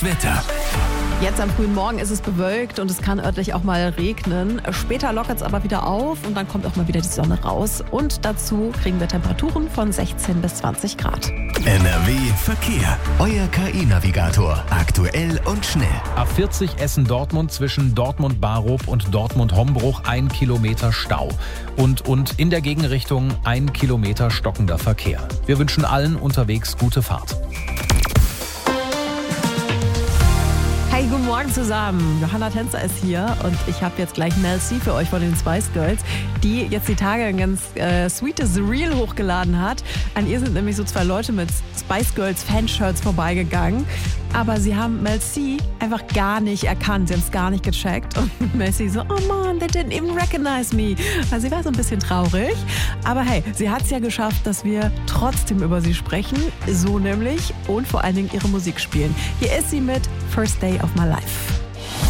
Das Wetter. Jetzt am frühen Morgen ist es bewölkt und es kann örtlich auch mal regnen. Später lockert es aber wieder auf und dann kommt auch mal wieder die Sonne raus. Und dazu kriegen wir Temperaturen von 16 bis 20 Grad. NRW Verkehr. Euer KI-Navigator. Aktuell und schnell. A40 Essen-Dortmund zwischen Dortmund-Barup und Dortmund-Hombruch 1 Kilometer Stau. Und in der Gegenrichtung 1 Kilometer stockender Verkehr. Wir wünschen allen unterwegs gute Fahrt. Hey, guten Morgen zusammen. Johanna Tänzer ist hier und ich habe jetzt gleich Mel C für euch von den Spice Girls, die jetzt die Tage ein ganz sweetes Reel hochgeladen hat. An ihr sind nämlich so 2 Leute mit Spice Girls Fanshirts vorbeigegangen. Aber sie haben Mel C einfach gar nicht erkannt. Sie haben es gar nicht gecheckt. Und Mel C so, oh man, they didn't even recognize me. Also sie war so ein bisschen traurig. Aber hey, sie hat es ja geschafft, dass wir trotzdem über sie sprechen. So nämlich. Und vor allen Dingen ihre Musik spielen. Hier ist sie mit First Day of My Life.